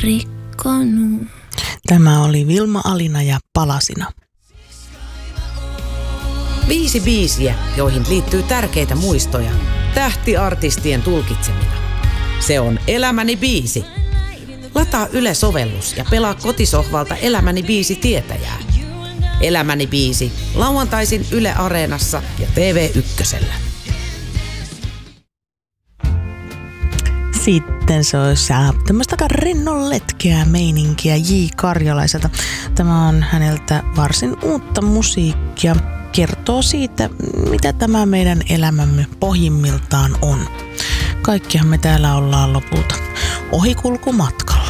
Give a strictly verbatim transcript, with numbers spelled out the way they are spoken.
rikkonut. Tämä oli Vilma Alina ja Palasina. Viisi biisiä, joihin liittyy tärkeitä muistoja. Tähtiartistien tulkitsemina. Se on Elämäni biisi. Lataa Yle-sovellus ja pelaa kotisohvalta Elämäni biisi tietäjää. Elämäni biisi lauantaisin Yle Areenassa ja T V ykkösellä. Sitten se olisi tämmöistä aika rennonletkeää meininkiä J. Karjalaiselta. Tämä on häneltä varsin uutta musiikkia. Kertoo siitä, mitä tämä meidän elämämme pohjimmiltaan on. Kaikkihan me täällä ollaan lopulta ohikulkumatkalla.